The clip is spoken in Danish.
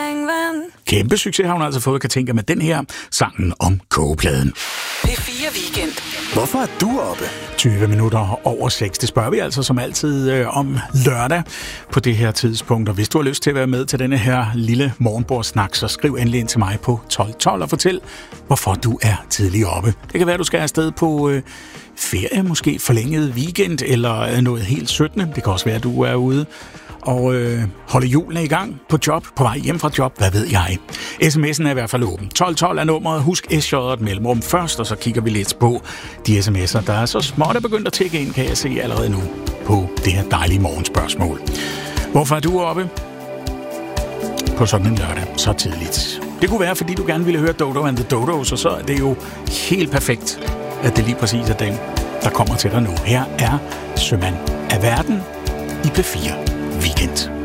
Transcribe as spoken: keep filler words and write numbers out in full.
springvand. Kæmpe succes har hun altså fået, Katinka, med den her sangen om kogepladen. P fire Weekend. Hvorfor er du oppe? tyve minutter over seks. Det spørger vi altså som altid øh, om lørdag på det her tidspunkt. Og hvis du har lyst til at være med til denne her lille morgenbordsnak, så skriv endelig ind til mig på tolv tolv og fortæl, hvorfor du er tidlig oppe. Det kan være, at du skal afsted på øh, ferie, måske forlænget weekend eller noget helt syttende. Det kan også være, at du er ude og øh, holde hjulene i gang på job, på vej hjem fra job, hvad ved jeg. sms'en er i hvert fald åben. tolv tolv er nummeret. Husk S J et mellemrum først, og så kigger vi lidt på de sms'er, der er så småt er begyndt at tikke ind, kan jeg se allerede nu på det her dejlige morgenspørgsmål. Hvorfor er du oppe på sådan en lørdag så tidligt? Det kunne være, fordi du gerne ville høre Dodo and the Dodos, og så er det jo helt perfekt, at det lige præcis er dem, der kommer til dig nu. Her er Sømand af verden i P fire Weekend.